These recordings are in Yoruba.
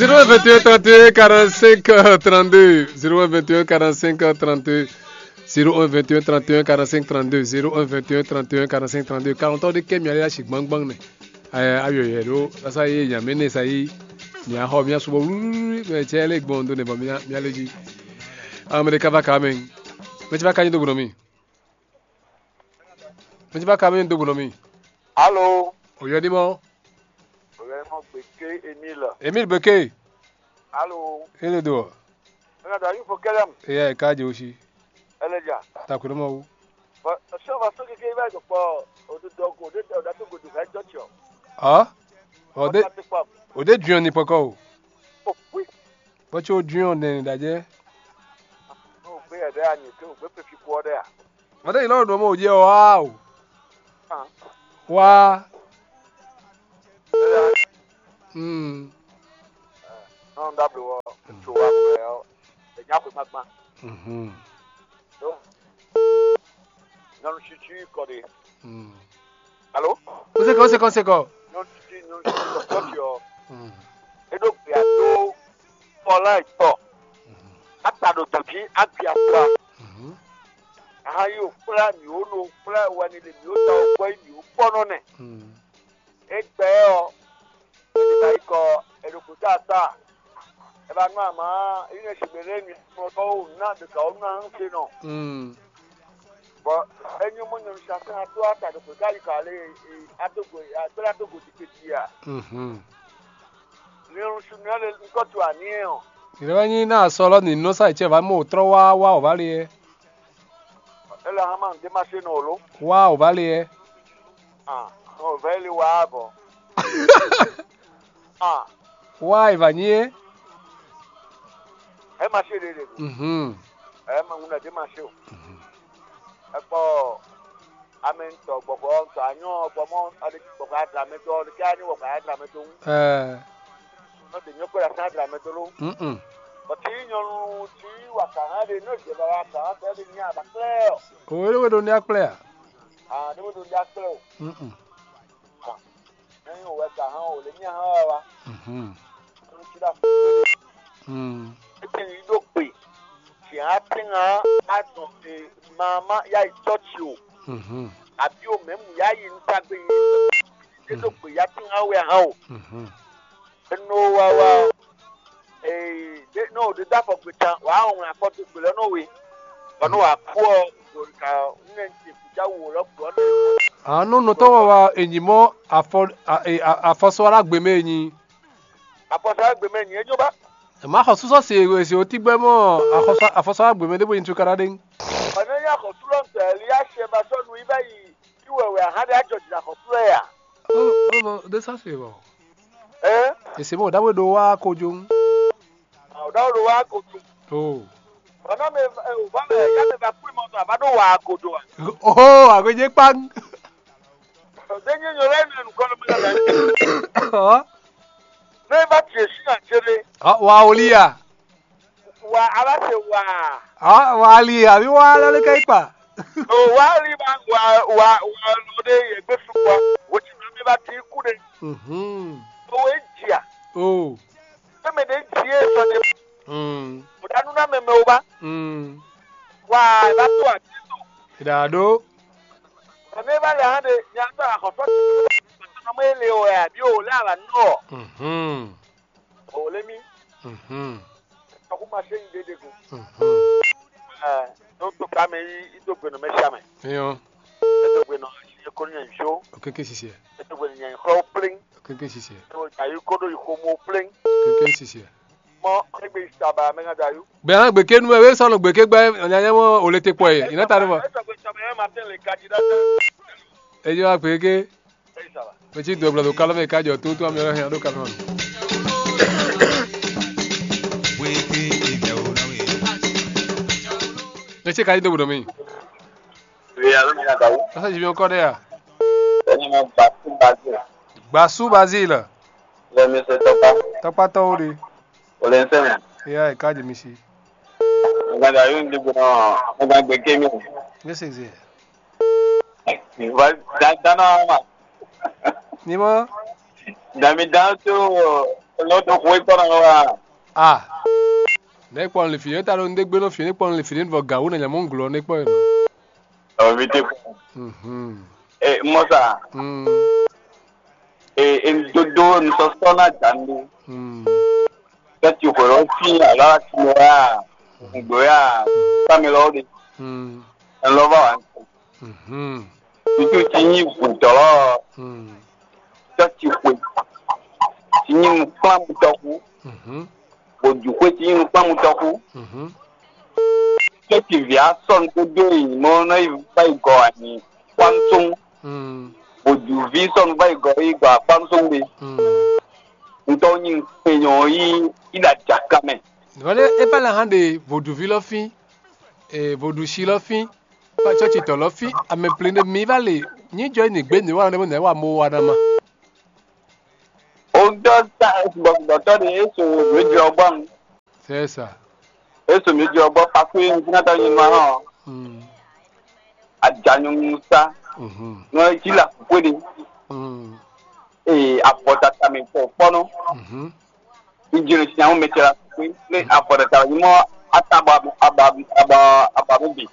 021 31 45 32 021 45 32 0121 31 45 32 0121 31 45 32 40 ans de kem yale chi gbang gbang ne ayo yero asa ye yamene sai ni a ho mi asubo me chele gbondo ne ba mi aleji amere kava kamen me ti ba kanyi doguno mi me ti ba kamen doguno mi Allô oyodimo Vraiment Beke Emile. Emile Beke. Allô. Ele do. Nga da yu fokelem. Yeah, ka je oshi. Eleja. Ta ko mo wu. Ba so ba so ke ba jo po o do dogo de da to go do ga jocho. Ah? O de juan ni poko. Oh oui. Ba cho juan ne da je. No be e da anyi to be pe fi ko da. Ba de lo do mo je wow. Ah. Wa. Non da blo to wa ko e nya ko magma. So. Non chichi ko de. Allô? C'est quoi? Non chichi ko yo. E do pe ado fola ito. Ata do toki apia kwa. Ayo kula mi o no kula wani le mi o ta o kwa mi o pono ne. Egbe o e ko erukuta ta. E ba nwa ma ine shibere mi mo to na de ka o na nse no. But enyu mo nyu shasa to ata do ko gali ka le atogo atira to go tiketi ya. Ni o su na le ko to ani e o. Ile ba ni na so lo ni no sai che ba mo tro wa o ba le. Ela hama de machine o lo. Wa o ba le. Ah, no veli wa bo. Ah. Wa va ni e. E ma se rere. E ma una de ma se o. E po amen to gbogbo to anyo ogbomo ade gbogbo adra me do le ka ni wo ka adra me do. No de nyoko ya sa adra me do lo. But ti nyonu ti wa ka ha de no je ba wa ka ta de nya ba clear. O we do ni clear. Ah, de do ya clear. Ah. Ni o wa ka ha o le nya ha wa. Ti da. Ti do pe. Ti a tinga adun e mama ya itochi o. Abi o memu ya yi ntagbe yi. Ti do pe ya tinga we ha o. No wa no the that for pita wa on akoto pe no we. Ono wa po ka nti puja wo lo po no. No to wa enyimo afoso ara gbeme yin. Afoso ara gbeme yin enyo ba. Ma ho so se o ti gbe mo afoso ara gbeme debo yin tu kara den. Ono ya ko tulo nteli ya se ba so nu ibe yi iwewe ha de ajoji na ko tulo ya. No, de ça c'est bon. Et c'est bon, d'abord do wa kojo. D'abord wa kojo. Oh. Ono me ba me ya me ba kuri mo to abado wa kojo. Oh, agoje pan. Denye nyore nu ko lo me la. Ne ba tie si na chere. Wa olia. Wa ala se wa. Wa ali, abi wa la le kai pa. Oh, wa ali ba wa no de egbe supo. Wo ti me ba ti ku de. O ejia. Oh. Me de tie so de. Mo danu na me o ba. Wa ba to ati so. Idado. Me ba le ha de nya to akoso. Na mo ele o ya bi o la la no. O le mi. Aku ma se inde de go. No to ka me ito gbe no me sha me. Yo. Ito gbe no se ko nyan show. Okeke sisi. Ito gbe nyan ho pling. Okeke sisi. Ayu ko do ko mo pling. Okeke sisi. Mo egbe istaba me ga dayu. Be an gbe kenu we so lo gbe ke gba onyanya mo olete po e. Ina tare mo. Ito gbe istaba e Martin le candidate. Ejo a pe ke. Istaba. Me ti do blo do kala me ka jo tu ami ro do kala. Me ti ka do blo mi. Oui, alors me ga dayu. Asa jibi encore ya. Eni mo Basu. Basu Basile. Le monsieur Topa. Topa Tori. Ole nseme. Yeah, ka je mi si. Ga dayu ndi go no, mo ga gbe ke mi. Yes, exe. Ni va dana ma. Ni mo? Dami danso no to ko ko na Ah. Ne pon le fini ta lo ndegbe no fini pon le fini vo gawo na nyamonglo ne po no. o mi te mosa en dodo ni so so na jandu that you ko fi ala ti mo ya ngbo ya pamelo de en lo ba tu ti ni bu to that you ko ti ni pam to ku ojú pé tí ń pàmò tọkú kéèkì vìá sọ̀n tó dé ìmọ̀ náà ìgbà ìgọ̀ àní pàǹtún ojú ví sọ̀n bá ìgbà pàǹtún gbé ntọ́ yín èèyàn yí ìdájà kàmẹ́. Voilà, et pas la hande vaudouvi lofi, vaudouchi lofi, pas chachito lofi, a me pleine mi vale, ni join ni gbe ni wa ne wa mo wa na ma. Ọjọ́ tá gbọ̀gbọ̀tọ́ ni èso méjì ọgbọ́n. C'est ça. Èso méjì ọgbọ́n pàṣẹ ìgbìnàtọ̀ yìí máa hàn. Àjàyàn Musa. Wọ́n jí là púpọ̀ ni. Àpọ̀tàtà mi pọ̀ pọ́nú. Ìjìnlẹ̀ sí àwọn mẹ́tẹ̀ẹ̀rẹ̀ pé ní àpọ̀tàtà yìí mọ́ àbàmúbì.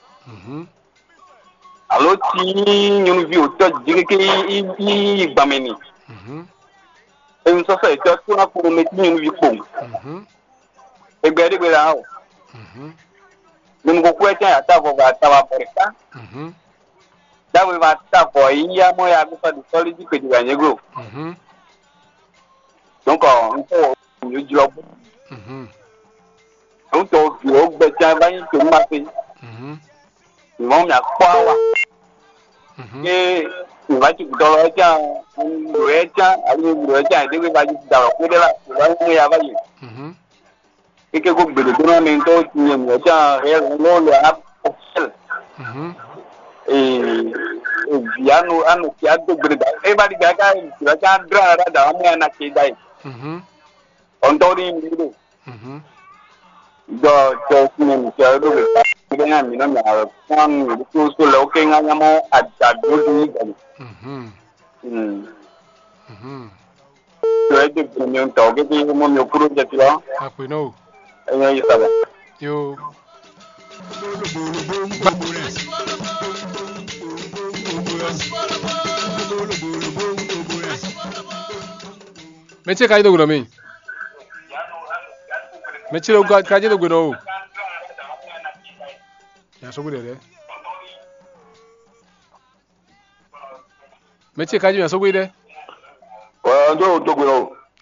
Àló tí yín bí òótọ́ jíríkì ìgbàmẹ́ni. Èmi sọ́sọ́ ìjọ tí wọ́n kúrò méjì nínú ipò. Ẹgbẹ̀rẹ́gbẹ̀ ra ọ̀. Nínú kókó ẹ̀jẹ̀ àtàbọ̀ àtàwà bọ̀rẹ̀ ká. Dáwọ̀ ìmọ̀ àtàbọ̀ yíyá mọ́ ya gbígbà tó sọ́lé jí pèjì wà nyégò. Dọ́kọ̀ ń tọ́ òyìn ojú ọgbọ́n. Ń tọ́ òfin ó gbẹ tí a bá yín tó ń máa fi. Ìmọ̀ mi àpọ̀ àwà. Ṣé ìwádìí kùtọ́rọ̀ ẹja ìlú ẹja àwọn ìlú ẹja ìdíwé bá ti dàrọ̀ pé dẹ́rẹ́ àti ìwà ń mú ya báyìí. Kíkẹ́ kó gbèrè tó náà mi tó ti yẹn mú ẹja rẹ̀ lọ́ọ̀lù àpọ̀fẹ́lẹ̀. Ìyanu kí á tó gbèrè dà. Ẹ bá di gbàgbá ìtura kí á dúró ara dà wọ́n mú ẹ̀nà kí dá yìí. Ọ̀ntọ́ ní ìlú. Ìjọ fún mi kí ọdún rẹ̀ ká ilé náà mi náà mi àrẹ fún ìlú tó sọ lọ kí ń yá mọ́ àdàdúró ní ìgbàlè. Yo itu punya tahu kita mau nyukur jadi lah. Apa no? Ayo kita lah. Yo. Meche kaji dogo nami. Meche dogo kaji dogo no. Ya sogo deh. Meche kaji ya sogo deh. Ndo dogo no.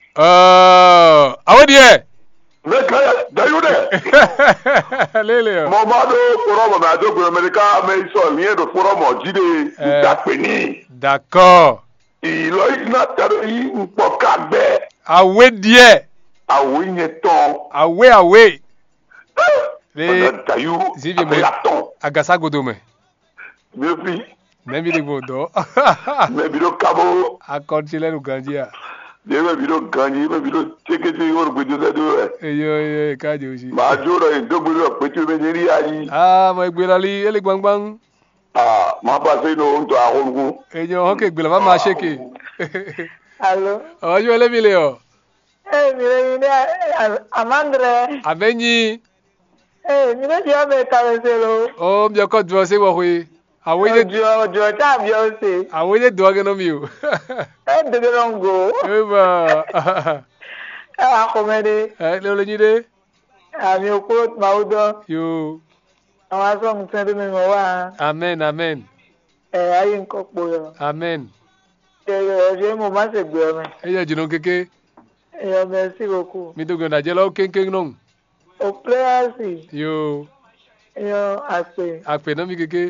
Awo die. Me kaya dayu de. Lele. Mo ma do promo ma do go America me so mi e do promo jide idapeni. D'accord. Ilo ina taro yi npo kagbe. Awe die. Awe yen ton. Awe. Le dayu. Zivi mo. Agasa godome. Me fi. Même il est bon, mais biro kabo. À continuer le gandia. Deve biro ganji, me biro cheke che yor gbejo se do. Yo, kaji aussi. Ma joro en do biro petu me nyeri ayi. Ah, mo gbela li, ele gbangbang. Ah, ma pa se no nto ahongu. Eyo, hoke gbela ma sheke. Allô. Ojo ele mi le o. Mi le Amandre. Abenyi. Mi le dia be tareselo. Oh, mi ko dwo se wo hui. Awoye jo ta bi o se. Awoye do ga no mi o. De rongo. Eba. Komede. Le nyi de. Mi okot maudo. Yo. Àwọn so nse de mi mo wa. Amen. Ayi nko po yo. Amen. Je mo ma se gbe o me. Eya jino keke. Merci beaucoup. Mi do gona jelo kenken non. O play asi. Yo. Yo ape. Ape no mi keke.